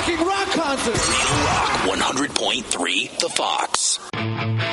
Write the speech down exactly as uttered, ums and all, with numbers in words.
fucking rock concert. Real Rock one hundred point three The Fox.